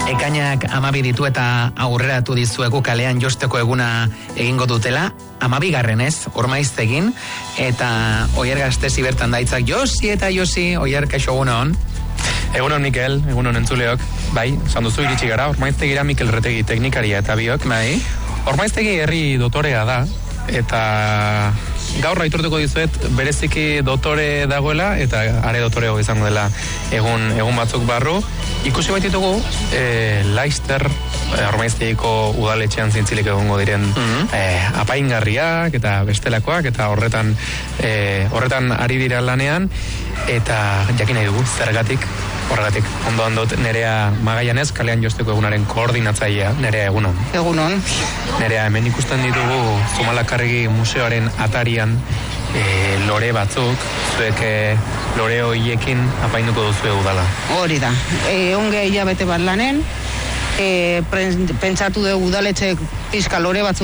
Ekainak 12 ditu eta aurreratu dizuegu kalean josteko eguna egingo dutela, 12. Ormaiztegin, eta Oier Gaztesi bertan daitzak. Josi eta Josi, Oier, kaixo egunon. Egunon Mikel, egunon entzuleok. Bai, esan duzu iritsi gara, Ormaiztegira Mikel Retegi teknikaria eta biok. Bai. Ormaiztegi herri dotorea da, eta gaur aitortuko dizuet bereziki dotore dagoela eta are dotoreo izango dela egun batzuk barru. Ikusi baititugu Laister Ormaiztegiko udaletxean zintzilik egongo diren apaingarriak eta bestelakoak, eta horretan ari dira lanean, eta jakin nahi dugu zergatik. Horregatik, ondoan dut Nerea Magaianez, kalean josteko egunaren koordinatzailea. Nerea, egunon. Egunon. Nerea, hemen ikusten ditugu Zumalakarregi museoaren atarian lore batzuk, zuek lore hoiekin apainduko duzu udala. Hori da. Onge hilabete bat lanen, pentsatu dugu udaletxe pizka lore batzuk